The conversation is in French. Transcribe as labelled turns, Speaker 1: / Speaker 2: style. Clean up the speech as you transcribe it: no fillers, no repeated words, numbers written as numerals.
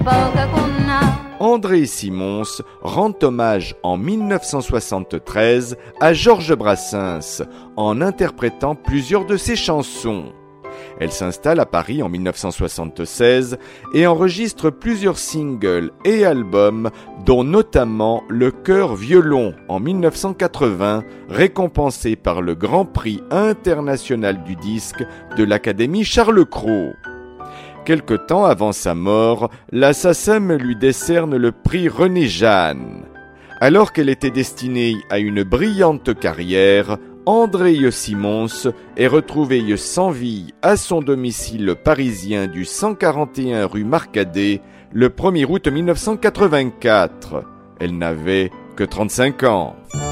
Speaker 1: André Simons rend hommage en 1973 à Georges Brassens en interprétant plusieurs de ses chansons. Elle s'installe à Paris en 1976 et enregistre plusieurs singles et albums, dont notamment Le Chœur Violon en 1980, récompensé par le Grand Prix international du disque de l'Académie Charles Cros. Quelque temps avant sa mort, la SACEM lui décerne le prix René Jeanne. Alors qu'elle était destinée à une brillante carrière, André Simons est retrouvé sans vie à son domicile parisien du 141 rue Marcadet le 1er août 1984. Elle n'avait que 35 ans.